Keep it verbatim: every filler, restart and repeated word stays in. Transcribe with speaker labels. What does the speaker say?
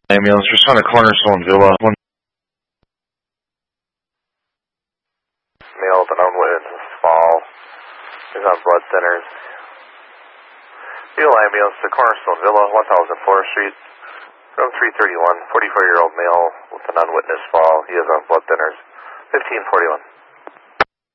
Speaker 1: Ambulance, respond to Cornerstone Villa. One.
Speaker 2: Male with an unwitness fall. He's on blood thinners. Fuel ambulance to Cornerstone Villa, one thousand Florida Street. Room three thirty-one, forty-four-year-old male with an unwitnessed fall. He is on blood thinners. fifteen forty-one.